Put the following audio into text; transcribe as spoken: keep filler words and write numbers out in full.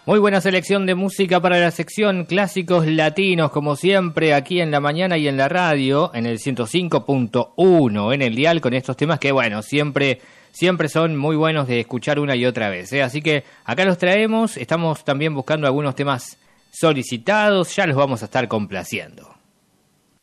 Muy buena selección de música para la sección Clásicos Latinos, como siempre, aquí en la mañana y en la radio, en el ciento cinco punto uno, en el dial, con estos temas que, bueno, siempre, siempre son muy buenos de escuchar una y otra vez, ¿eh? Así que acá los traemos, estamos también buscando algunos temas solicitados, ya los vamos a estar complaciendo.